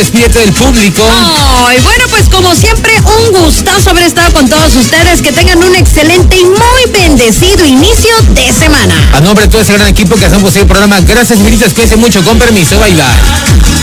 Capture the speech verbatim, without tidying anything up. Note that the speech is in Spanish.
despídete del público. Ay, bueno, pues como siempre, un gustazo haber estado con todos ustedes. Que tengan un excelente y muy bendecido inicio de semana. A nombre de todo ese gran equipo que hacemos el programa, gracias, señoritas, cuídense mucho, con permiso, bye bye.